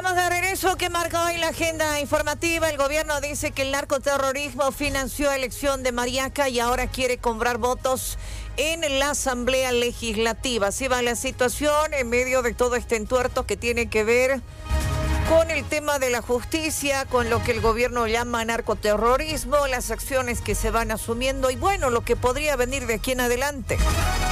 Estamos de regreso. ¿Qué marca hoy la agenda informativa? El gobierno dice que el narcoterrorismo financió elección de Mariaca y ahora quiere comprar votos en la Asamblea Legislativa. Así va la situación en medio de todo este entuerto que tiene que ver con el tema de la justicia, con lo que el gobierno llama narcoterrorismo, las acciones que se van asumiendo y bueno, lo que podría venir de aquí en adelante.